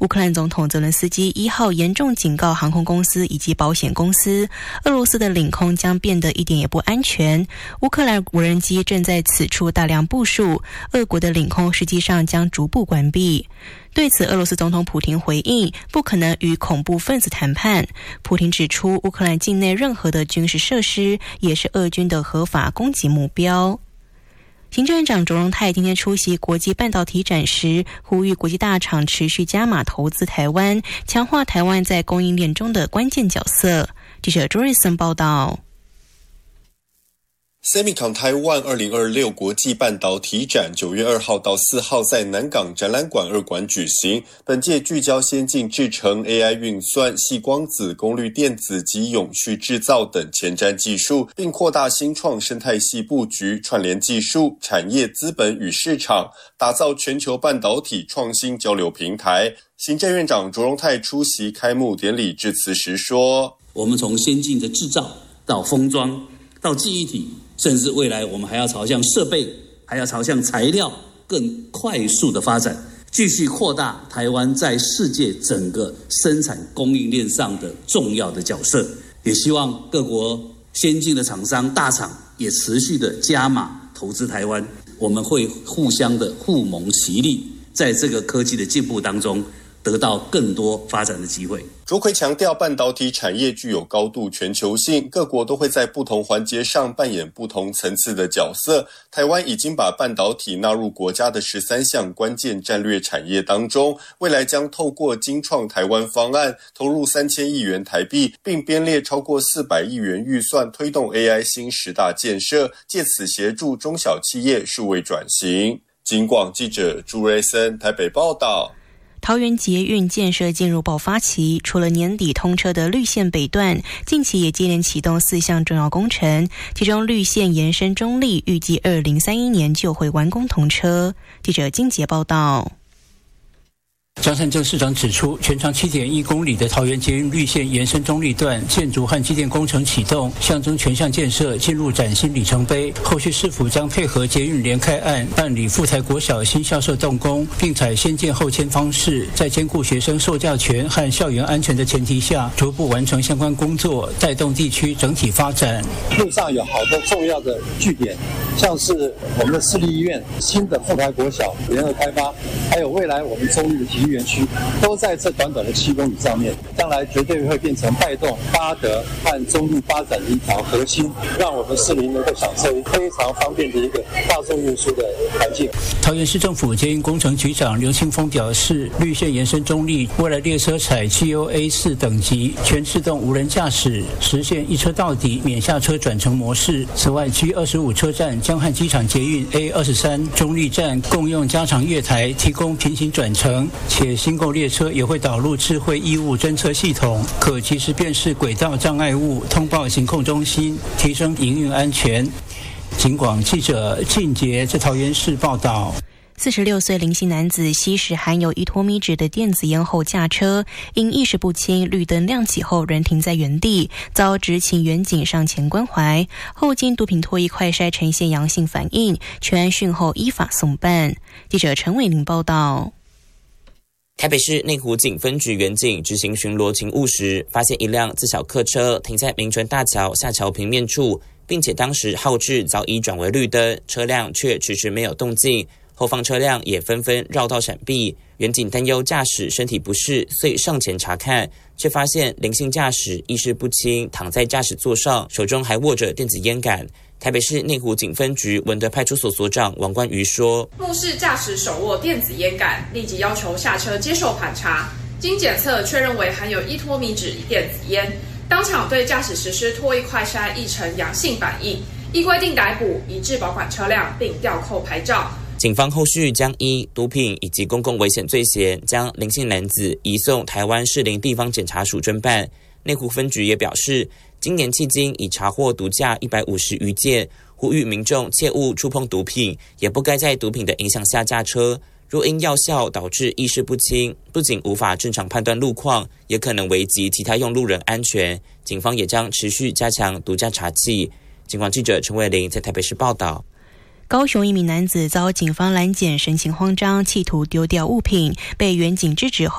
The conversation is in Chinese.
乌克兰总统泽伦斯基1号严重警告航空公司以及保险公司，俄罗斯的领空将变得一点也不安全。乌克兰无人机正在此处大量部署，俄国的领空实际上将逐步关闭。对此，俄罗斯总统普亭回应，不可能与恐怖分子谈判。普亭指出，乌克兰境内任何的军事设施也是俄军的合法攻击目标。行政院长卓荣泰今天出席国际半导体展时，呼吁国际大厂持续加码投资台湾，强化台湾在供应链中的关键角色。记者朱瑞森报道。 Semicon Taiwan 2026国际半导体展9月2号到4号在南港展览馆2馆举行。本届聚焦先进制程、AI 运算、矽光子、功率电子及永续制造等前瞻技术，并扩大新创生态系布局，串联技术、产业、资本与市场，打造全球半导体创新交流平台。行政院长卓荣泰出席开幕典礼致辞时说：“ 我们从先进的制造到封装到记忆体，甚至未来我们还要朝向设备，还要朝向材料更快速的发展，继续扩大台湾在世界整个生产供应链上的重要的角色。也希望各国先进的厂商大厂也持续的加码投资台湾，我们会互相的互蒙其利，在这个科技的进步当中得到更多发展的机会。” 卓奎强调，半导体产业具有高度全球性，各国都会在不同环节上扮演不同层次的角色。台湾已经把半导体纳入国家的13项关键战略产业当中，未来将透过精创台湾方案投入3000亿元台币，并编列超过400亿元预算推动 AI 新10大建设，借此协助中小企业数位转型。警广记者朱瑞森台北报道。 桃园捷运建设进入爆发期，除了年底通车的绿线北段，近期也接连启动4项重要工程，其中绿线延伸中立预计2031年就会完工通车。记者金杰报道。 张善政市长指出，全长7.1公里的桃园捷运绿线延伸中立段建筑和机电工程启动，象征全项建设进入崭新里程碑。后续市府将配合捷运联开案办理富才国小新校舍动工，并采先建后签方式，在兼顾学生受教权和校园安全的前提下，逐步完成相关工作，带动地区整体发展。 路上有好多重要的据点，像是我们的市立医院、新的富才国小联合开发，还有未来我们中立的体育园区，都在这短短的7公里上面，将来绝对会变成带动八德和中立发展的一条核心，让我们市民能够享受非常方便的一个大众运输的环境。 桃园市政府捷运工程局长刘清峰表示，绿线延伸中立，未来列车采 GOA4 等级全自动无人驾驶，实现一车到底免下车转乘模式。此外， G25 车站将和机场捷运 A23 中立站共用加长月台，提供平行转乘，且新购列车也会导入智慧异物侦测系统，可及时辨识轨道障碍物，通报行控中心，提升营运安全。警广记者靳杰在桃园市报道。 46岁林姓男子吸食含有1脱米酯的电子烟后驾车，因意识不清，绿灯亮起后仍停在原地，遭执勤员警上前关怀，后经毒品唾液快筛呈现阳性反应，全案讯后依法送办。记者陈伟玲报道。 台北市内湖警分局员警执行巡逻勤务时，发现一辆自小客车停在民权大桥下桥平面处，并且当时号志早已转为绿灯，车辆却迟迟没有动静，后方车辆也纷纷绕道闪避。员警担忧驾驶身体不适，遂上前查看，却发现林姓驾驶意识不清，躺在驾驶座上，手中还握着电子烟杆。台北市内湖警分局文德派出所所长王冠瑜说， 目视驾驶手握电子烟杆，立即要求下车接受盘查，经检测确认为含有1脱米酯电子烟，当场对驾驶实施唾液快筛亦呈阳性反应，依规定逮捕，移至保管车辆并吊扣牌照。 警方后续将依毒品以及公共危险罪嫌，将林姓男子移送台湾士林地方检察署侦办。内湖分局也表示，今年迄今已查获毒驾150余件，呼吁民众切勿触碰毒品，也不该在毒品的影响下驾车。若因药效导致意识不清，不仅无法正常判断路况，也可能危及其他用路人安全。警方也将持续加强毒驾查缉。警广记者陈伟玲在台北市报道。 高雄一名男子遭警方拦检，神情慌张，企图丢掉物品，被员警制止后